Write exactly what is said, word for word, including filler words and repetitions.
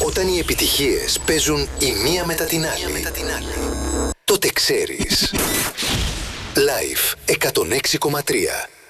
Όταν οι επιτυχίες παίζουν η μία μετά την άλλη, τότε ξέρεις. Live εκατόν έξι κόμμα τρία.